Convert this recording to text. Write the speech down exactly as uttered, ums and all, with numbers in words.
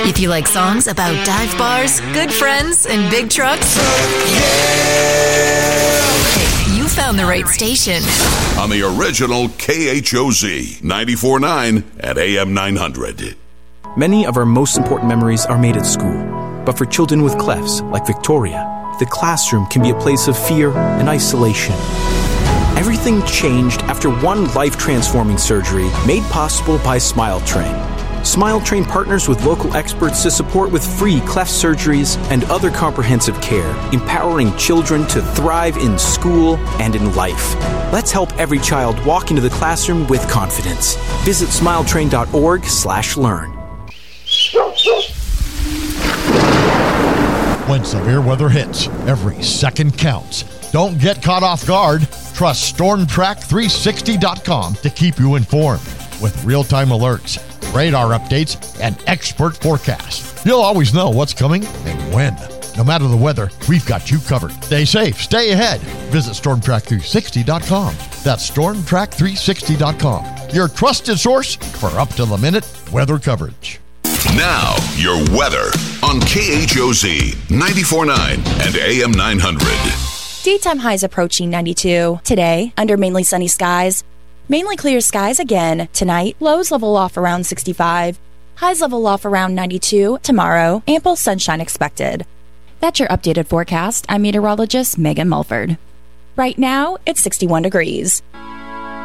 If you like songs about dive bars, good friends, and big trucks, hey, you found the right station. On the original K H O Z, ninety-four point nine at A M nine hundred. Many of our most important memories are made at school. But for children with clefts, like Victoria, the classroom can be a place of fear and isolation. Everything changed after one life-transforming surgery made possible by Smile Train. Smile Train partners with local experts to support with free cleft surgeries and other comprehensive care, empowering children to thrive in school and in life. Let's help every child walk into the classroom with confidence. Visit smiletrain.org slash learn. When severe weather hits, every second counts. Don't get caught off guard. Trust Storm Track three sixty dot com to keep you informed with real-time alerts, radar updates, and expert forecasts. You'll always know what's coming and when. No matter the weather, we've got you covered. Stay safe, stay ahead. Visit Storm Track three sixty dot com. That's Storm Track three sixty dot com, your trusted source for up-to-the-minute weather coverage. Now, your weather on K H O Z, ninety-four point nine and A M nine hundred. Daytime highs approaching ninety-two. Today, under mainly sunny skies. Mainly clear skies again. Tonight, lows level off around sixty-five. Highs level off around ninety-two. Tomorrow, ample sunshine expected. That's your updated forecast. I'm meteorologist Megan Mulford. Right now, it's sixty-one degrees.